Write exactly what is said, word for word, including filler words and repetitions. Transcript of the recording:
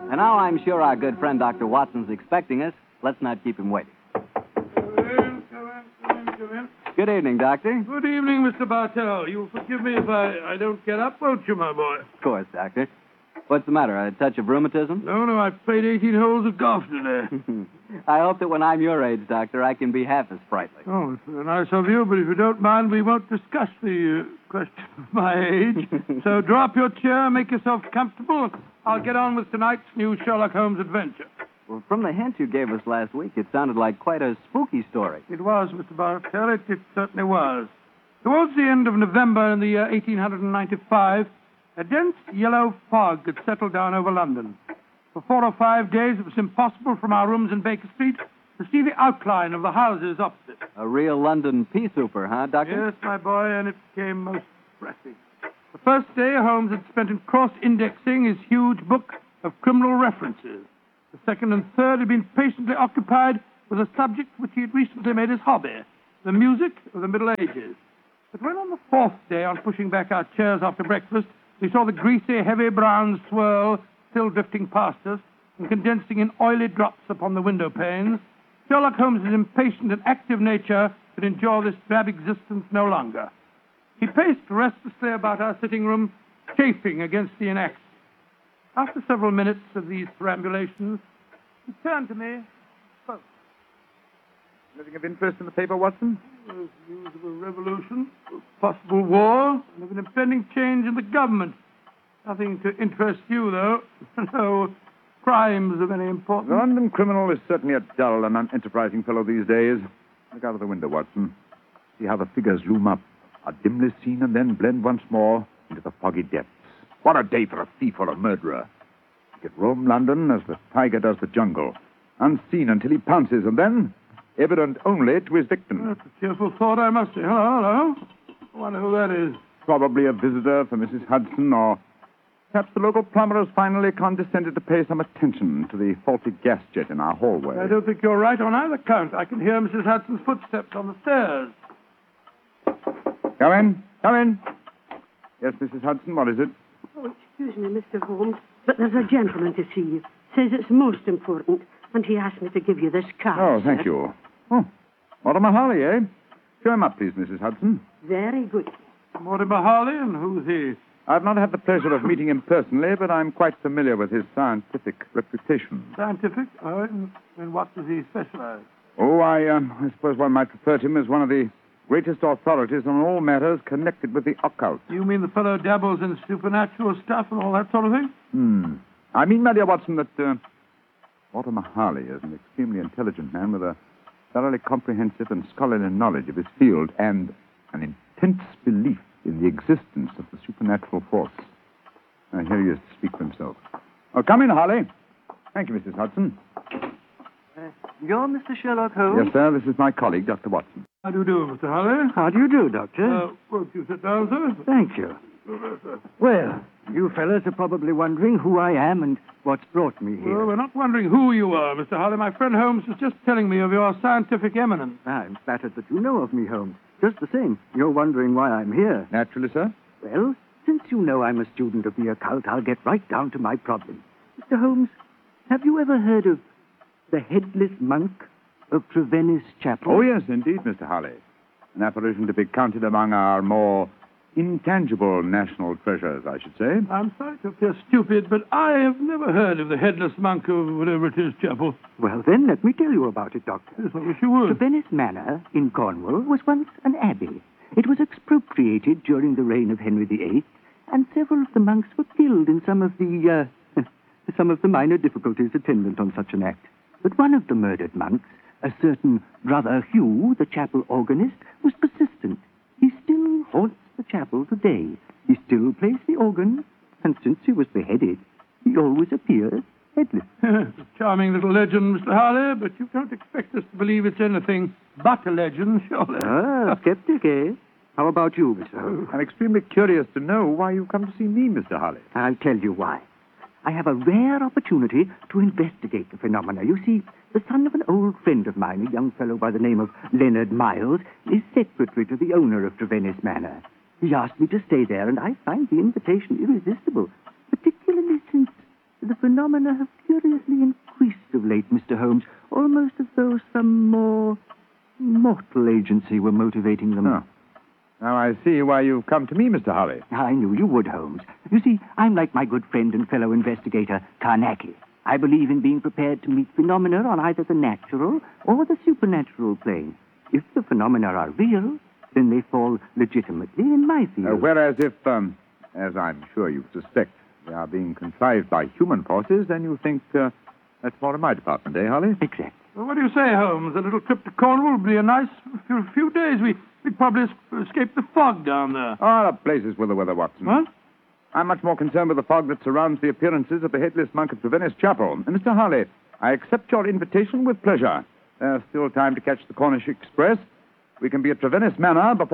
And now I'm sure our good friend Doctor Watson's expecting us. Let's not keep him waiting. Come in, come in, come in, come in. Good evening, Doctor. Good evening, Mister Bartell. You'll forgive me if I, I don't get up, won't you, my boy? Of course, Doctor. What's the matter, a touch of rheumatism? No, no, I've played eighteen holes of golf today. I hope that when I'm your age, Doctor, I can be half as sprightly. Oh, it's very nice of you, but if you don't mind, we won't discuss the uh, question of my age. So draw up your chair, make yourself comfortable. I'll get on with tonight's new Sherlock Holmes adventure. Well, from the hint you gave us last week, it sounded like quite a spooky story. It was, Mister Bartell. It, it certainly was. Towards the end of November in the year eighteen ninety-five, a dense yellow fog had settled down over London. For four or five days, it was impossible from our rooms in Baker Street to see the outline of the houses opposite. A real London pea souper, huh, Doctor? Yes, my boy, and it became most depressing. The first day, Holmes had spent in cross-indexing his huge book of criminal references. The second and third had been patiently occupied with a subject which he had recently made his hobby, the music of the Middle Ages. But when on the fourth day, on pushing back our chairs after breakfast, we saw the greasy, heavy brown swirl still drifting past us and condensing in oily drops upon the window panes, Sherlock Holmes' impatient and active nature could endure this drab existence no longer. He paced restlessly about our sitting room, chafing against the inaction. After several minutes of these perambulations, he turned to me and spoke. Anything of interest in the paper, Watson? There's news of a revolution, a possible war, and of an impending change in the government. Nothing to interest you, though. No crimes of any importance. The London criminal is certainly a dull and unenterprising fellow these days. Look out of the window, Watson. See how the figures loom up, are dimly seen and then blend once more into the foggy depths. What a day for a thief or a murderer. He could roam London as the tiger does the jungle, unseen until he pounces, and then evident only to his victim. That's a cheerful thought, I must say. Hello, hello. I wonder who that is. Probably a visitor for Missus Hudson, or perhaps the local plumber has finally condescended to pay some attention to the faulty gas jet in our hallway. I don't think you're right on either count. I can hear Missus Hudson's footsteps on the stairs. Come in. Come in. Yes, Missus Hudson, what is it? Oh, excuse me, Mister Holmes, but there's a gentleman to see you. Says it's most important, and he asked me to give you this card. Oh, thank sir. you. Oh, Mortimer Harley, eh? Show him up, please, Missus Hudson. Very good. Mortimer Harley, and who's he? I've not had the pleasure of meeting him personally, but I'm quite familiar with his scientific reputation. Scientific? Oh, and, and what does he specialize? Oh, I, um, I suppose one might refer to him as one of the greatest authorities on all matters connected with the occult. You mean the fellow dabbles in supernatural stuff and all that sort of thing? Hmm. I mean, my dear Watson, that uh, Mortimer Harley is an extremely intelligent man with a thoroughly comprehensive and scholarly knowledge of his field and an intense belief in the existence of the supernatural force. Now, here he is to speak for himself. Oh, come in, Harley. Thank you, Missus Hudson. Uh, you're Mister Sherlock Holmes? Yes, sir. This is my colleague, Doctor Watson. How do you do, Mister Harley? How do you do, Doctor? Uh, won't you sit down, sir? Thank you. Well, you fellows are probably wondering who I am and what's brought me here. Well, we're not wondering who you are, Mister Harley. My friend Holmes was just telling me of your scientific eminence. I'm flattered that you know of me, Holmes. Just the same, you're wondering why I'm here. Naturally, sir. Well, since you know I'm a student of the occult, I'll get right down to my problem. Mister Holmes, have you ever heard of the Headless Monk of Trevennis Chapel? Oh, yes, indeed, Mister Harley. An apparition to be counted among our more intangible national treasures, I should say. I'm sorry to appear stupid, but I have never heard of the headless monk of whatever it is, Chapel. Well, then, let me tell you about it, Doctor. Yes, I wish you would. Trevennis Manor in Cornwall was once an abbey. It was expropriated during the reign of Henry the Eighth, and several of the monks were killed in some of the, uh, some of the minor difficulties attendant on such an act. But one of the murdered monks, a certain Brother Hugh, the chapel organist, was persistent. He still haunts the chapel today. He still plays the organ, and since he was beheaded, he always appears headless. It's a charming little legend, Mister Harley, but you don't expect us to believe it's anything but a legend, surely. Ah, skeptic, eh? How about you, Mister Holmes? I'm extremely curious to know why you come to see me, Mister Harley. I'll tell you why. I have a rare opportunity to investigate the phenomena. You see, the son of an old friend of mine, a young fellow by the name of Leonard Miles, is secretary to the owner of Trevennis Manor. He asked me to stay there, and I find the invitation irresistible, particularly since the phenomena phenomena have curiously increased of late, Mister Holmes, almost as though some more mortal agency were motivating them. Oh. Now I see why you've come to me, Mister Holly. I knew you would, Holmes. You see, I'm like my good friend and fellow investigator, Carnacki. I believe in being prepared to meet phenomena on either the natural or the supernatural plane. If the phenomena are real, then they fall legitimately in my field. Uh, whereas if, um, as I'm sure you suspect, they are being contrived by human forces, then you think uh, that's more in my department, eh, Holly? Exactly. Well, what do you say, Holmes? A little trip to Cornwall would be a nice few, few days. We, we'd probably es- escape the fog down there. Oh, the place is with the weather, Watson. What? I'm much more concerned with the fog that surrounds the appearances of the headless monk at Venice Chapel. And Mister Harley, I accept your invitation with pleasure. There's still time to catch the Cornish Express. We can be at Trevennis Manor before